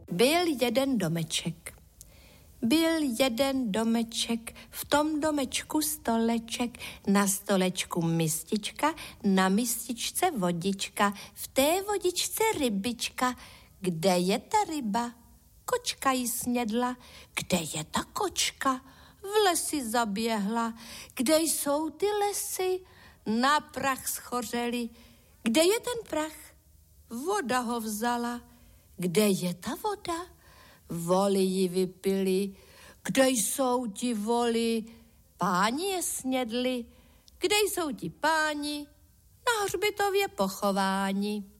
Byl jeden domeček. Byl jeden domeček, v tom domečku stoleček, na stolečku mistička, na mističce vodička, v té vodičce rybička. Kde je ta ryba? Kočka ji snědla. Kde je ta kočka? V lesi zaběhla. Kde jsou ty lesy? Na prach schořeli. Kde je ten prach? Voda ho vzala. Kde je ta voda? Voli ji vypili. Kde jsou ti voli? Páni je snědli. Kde jsou ti páni? Na hřbitově pochováni.